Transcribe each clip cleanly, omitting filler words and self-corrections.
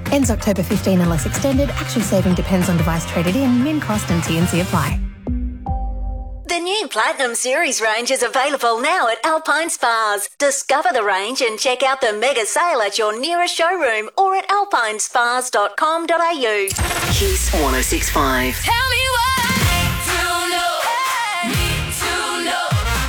Ends October 15 unless extended. Actual saving depends on device traded in. Min cost and T&C apply. The new Platinum Series range is available now at Alpine Spas. Discover the range and check out the mega sale at your nearest showroom or at alpinespas.com.au. Kiss 106.5. Tell me what need to know.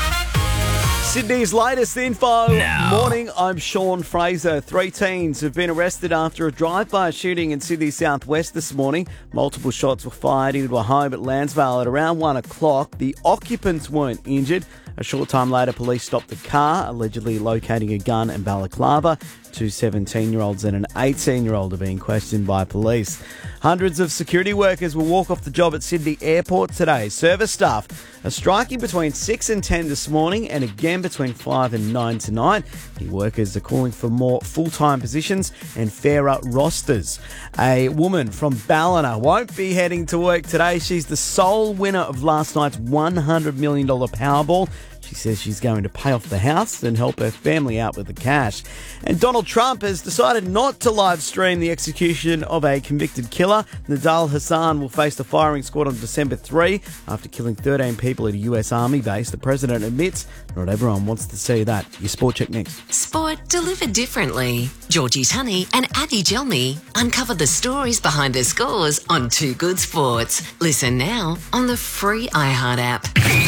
Sydney's latest info. Now. Morning, I'm Sean Fraser. 3 teens have been arrested after a drive-by shooting in Sydney southwest this morning. Multiple shots were fired into a home at Lansvale at around 1 o'clock. The occupants weren't injured. A short time later, police stopped the car, allegedly locating a gun and balaclava. 2 17-year-olds and an 18-year-old are being questioned by police. Hundreds of security workers will walk off the job at Sydney Airport today. Service staff are striking between 6 and 10 this morning and again between 5 and 9 tonight. The workers are calling for more full-time positions and fairer rosters. A woman from Ballina won't be heading to work today. She's the sole winner of last night's $100 million Powerball. She says she's going to pay off the house and help her family out with the cash. And Donald Trump has decided not to live stream the execution of a convicted killer. Nidal Hassan will face the firing squad on December 3 after killing 13 people at a US Army base. The president admits not everyone wants to see that. Your Sport Check next. Sport delivered differently. Georgie Tunney and Addy Gelmy uncover the stories behind the scores on Too Good Sports. Listen now on the free iHeart app.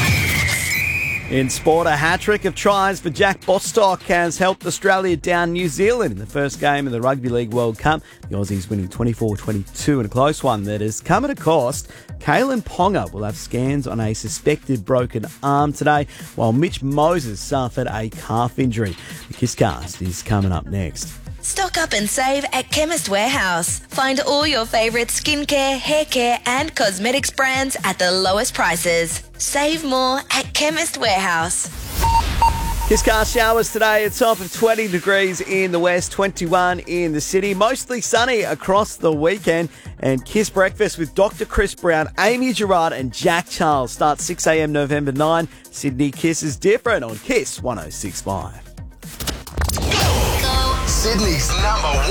In sport, a hat-trick of tries for Jack Bostock has helped Australia down New Zealand in the first game of the Rugby League World Cup. The Aussies winning 24-22 in a close one that has come at a cost. Kalen Ponga will have scans on a suspected broken arm today, while Mitch Moses suffered a calf injury. The Kisscast is coming up next. Stock up and save at Chemist Warehouse. Find all your favourite skincare, hair care and cosmetics brands at the lowest prices. Save more at Chemist Warehouse. Kisscast showers today, a top of 20 degrees in the west, 21 in the city. Mostly sunny across the weekend. And Kiss Breakfast with Dr. Chris Brown, Amy Gerard and Jack Charles starts 6 a.m. November 9. Sydney Kiss is different on Kiss 106.5. Sydney's number one.